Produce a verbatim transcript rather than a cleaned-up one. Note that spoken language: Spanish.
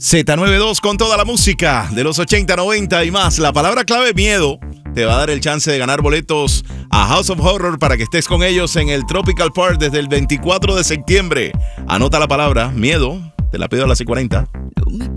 Z noventa y dos con toda la música de los ochenta, noventa y más. La palabra clave miedo te va a dar el chance de ganar boletos a House of Horror para que estés con ellos en el Tropical Park desde el veinticuatro de septiembre. Anota la palabra miedo, te la pido a las seis cuarenta.